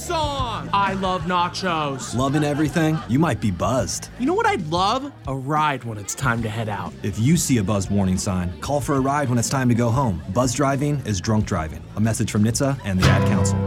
song. I love nachos. Loving everything? You might be buzzed. You know what I'd love? A ride when it's time to head out. If you see a buzzed warning sign, call for a ride when it's time to go home. Buzz driving is drunk driving. A message from NHTSA and the Ad Council.